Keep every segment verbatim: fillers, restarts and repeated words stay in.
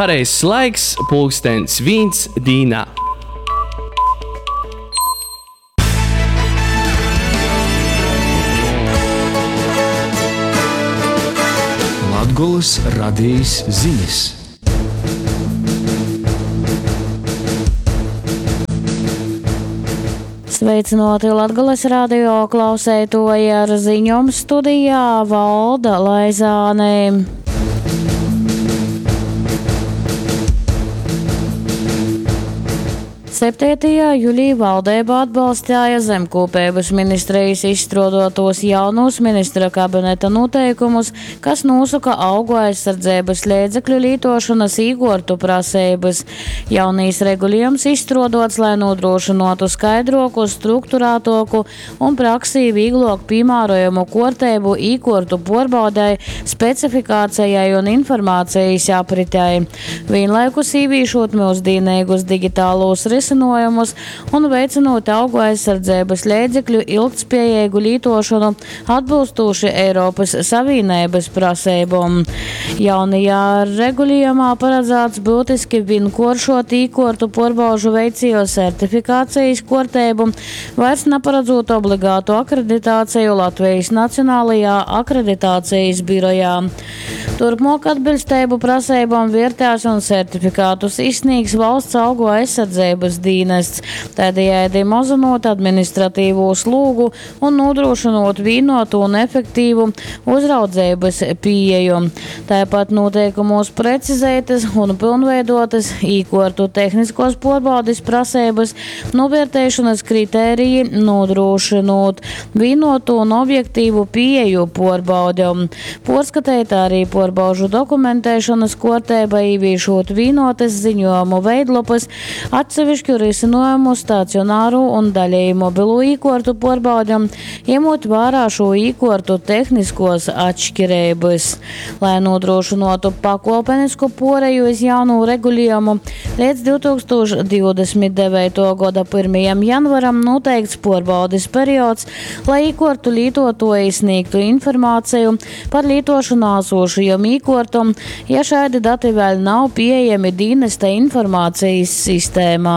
Pareizs laiks pulkstens viens dīnā. Latgolas radījis ziņas. Sveicināti Latgolas radio klausētoji, ar ziņām studijā Valda Laizāne. septītajā jūlijā valdība atbalstīja zemkopības ministrijas izstrādātos jaunos ministra kabineta noteikumus, kas nosaka augu aizsardzības līdzekļu lietošanas īgortu prasības. Jaunīs regulējums izstrādāts, lai nodrošinātu skaidroku, strukturētāku un praksī vieglāk piemērojamu kārtību īgortu pārbaudei, specifikācijai un informācijas apritei. Vienlaikus ieviešot mūsdienīgus digitālos risinājumus un veicinot augu aizsardzības līdzekļu ilgtspējīgu lietošanu atbilstoši Eiropas Savienības prasībām. Jaunajā regulējumā paredzēts būtiski vienkāršot īkortu pārbaužu veicēju certifikācijas kārtību, vairs neparedzot obligātu akreditāciju Latvijas Nacionālajā akreditācijas birojā. Turpmāk atbilstību prasībām vērtēs un certifikātus izsniegs valsts augu aizsardzības dienests, tādējādi mazinot administratīvo slogu un nodrošinot vienotu un efektīvu uzraudzības pieeju. Tāpat noteikumos precizētas un pilnveidotas īkortu tehniskos pārbaudes prasības, novērtēšanas kritēriji, nodrošinot vienotu un objektīvu pieeju pārbaudēm. Pārskatīt arī pārbaužu dokumentēšanas kārtība, ieviešot vienotas ziņojumu veidlapas, atsevišķu risinājumu stacionāru un daļēji mobilo īkortu pārbaudēm, ņemot vērā šo īkortu tehniskos atšķirības. Lai nodrošinātu pakāpenisku pāreju uz jaunu regulējumu, līdz divi tūkstoši divdesmit devītā gada pirmajam janvaram noteikts pārbaudes periods, lai īkortu lietotāji sniegtu informāciju par lietošanā esošajiem īkortam, ja šādi dati vēl nav pieejami dienesta informācijas sistēmā.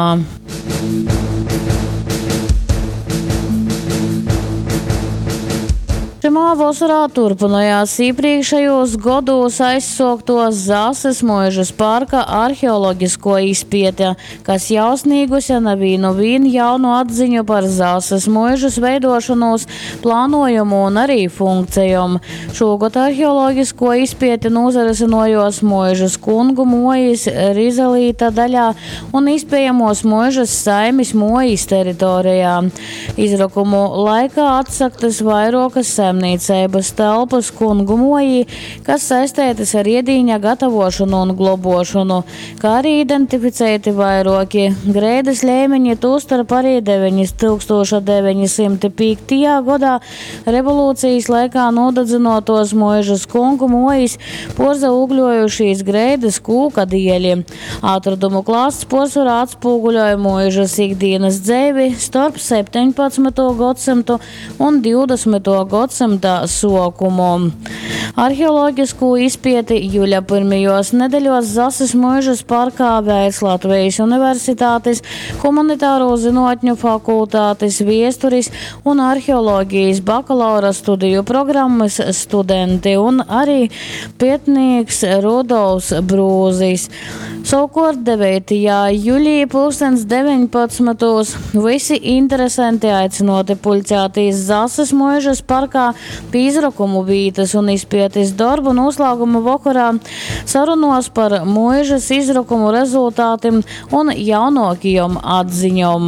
Šimā vasarā turpinājās iepriekšējos gados aizsāktos Zāses Muižas parka arheoloģisko izpēte, kas jau sniegusi nevienu vienu jaunu atziņu par Zāses Muižas veidošanos, plānojumu un arī funkcijām. Šogad arheoloģisko izpēti nozaresinojos Muižas kungu mojas Rizelīta daļā un iespējamos Muižas saimes mojas teritorijā. Izrakumu laikā atsaktas vairākas saimniecības telpas kungu mojī, kas saistētas ar iedīņa gatavošanu un globošanu, kā arī identificēti vairāki grēdas līmeņi, tostarp arī deviņi deviņi simti piektajā gadā revolūcijas laikā nodedzinotos Muižas kungu mojas porzaugļojušīs grēdas kūka dieļi. Atradumu klāsts porcelāna atspūguļoja Muižas ikdienas dzēvi starp septiņpadsmito gadsimtu un divdesmito gadsimtu sokumu. Arheoloģisko izpēti jūļa pirmajos nedēļos Zāses Muižas parkā veids Latvijas Universitātes humanitāro zinātņu fakultātes viesturis un arheoloģijas bakalaura studiju programmas studenti un arī pētnieks Rudolfs Brūzis. Savukārt devītajā jūlijā pulkstens deviņpadsmitos visi interesanti aicinoti pulcēties Zāses Muižas parkā pie izrakumu vītas un izpētes darbu noslēguma vakarā sarunos par Muižas izrakumu rezultātiem un jaunākajām atziņām.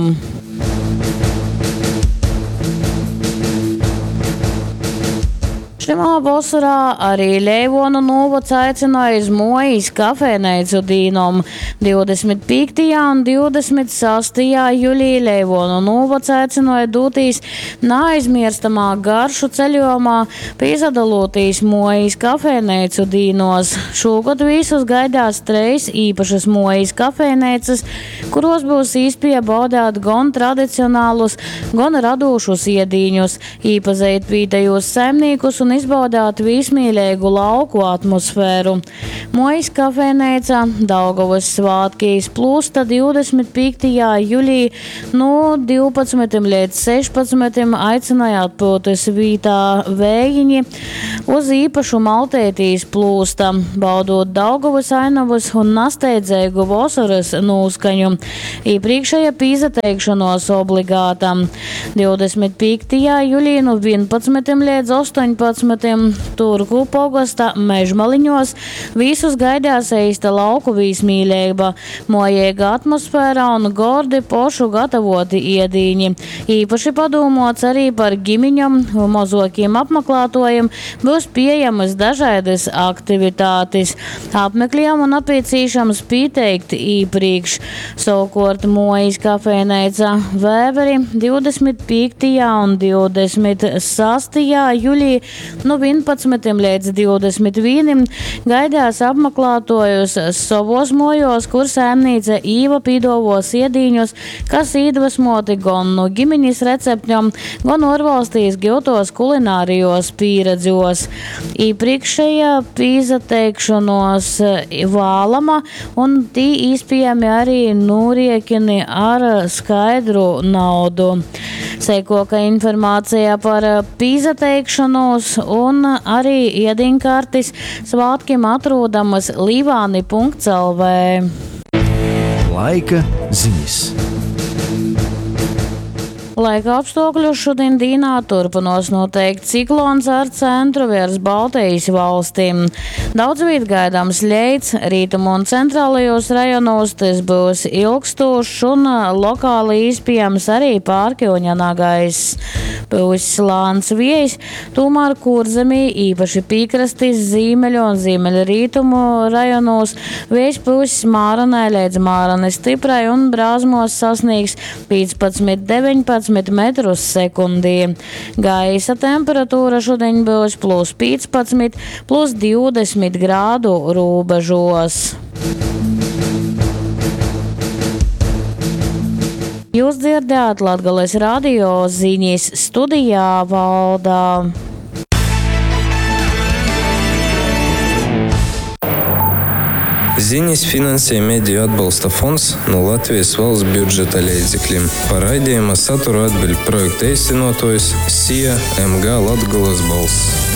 Šimā vasarā arī Leivonu novads aicināja uz mojas kafejnīcu dīnom. divdesmit piektajā un divdesmit sestajā jūlijā Leivonu novads aicināja doties neaizmirstamā garšu ceļojumā piesadalotīs mojas kafejnīcu dīnos. Šogad visus gaidās treis īpašas mojas kafejnīcas, kuros būs iespēja baudīt gan tradicionālus, gan radošus iedīņus, īpazīt vietējos saimniekus un izbaudāt vismīļīgu lauku atmosfēru. Mojas kafejnīca Daugavas svātkīs plūsta divdesmit piektajā jūlijā no divpadsmitajiem līdz sešpadsmitajiem aicināja atpūtas vītā vējiņi uz īpašu maltētīs plūsta, baudot Daugavas ainavas un nasteidzēgu vasaras nūskaņu. Iepriekšēja pīzateikšanos obligāta. divdesmit piektajā jūlijā no vienpadsmitajiem līdz astoņpadsmitajiem Turku pogasta Mežmaliņos visus gaidās eista lauku vīsmīļība, mojēga atmosfēra un gordi pošu gatavoti iedīņi. Īpaši padomāts arī par ģimiņam, mozokiem apmeklētojiem būs pieejamas dažādas aktivitātes. Apmeklējam un apiecīšams pieteikt īpriekš. Savukārt Mojas kafejnīca Vēveri divdesmit piektajā un divdesmit sastajā jūlijā no vienpadsmitajiem līdz divdesmit vienam gaidās apmeklētojus savos mojos, kur saimnīca Īva pīdovos iedīņus, kas iedvesmoti gan no ģimeņas receptņom, gan ārvalstīs gūtos kulinārijos pieredzos. Iepriekšējā pīzateikšanos vālama un tī īspējami arī nūriekini ar skaidru naudu. Sekoka informācija par pīzateikšanos un arī iedinkartis svātkiem atrodamas līvāni punkts el vē. Laika ziņas. Laika apstākļu šodien Dīnā turpinās noteikti ciklons ar centru virs Baltijas valstīm. Daudz viet gaidāms leids, rītumu un centrālajos rajonos tas būs ilgstošs un lokāli izpējams arī pārkilņanā gaiss. Būs slāns viejs, tomēr Kurzemī īpaši piekrastis zīmeļu un zīmeļu rītumu rajonos vējs būs māranai līdz māranai stiprai un brāzmos sasniegs piecpadsmit deviņpadsmit metrus sekundī. Gaisa temperatūra šodien būs plus piecpadsmit, plus divdesmit grādu robežos. Jūs dzirdējāt Latgales radio ziņas, studijā Valdā. Ziņas finansē Mediju atbalsta fonds no Latvijas valsts budžeta līdzekļiem. Par raidījuma saturu atbild projekta īstenotājs S I A M G Latgales balss.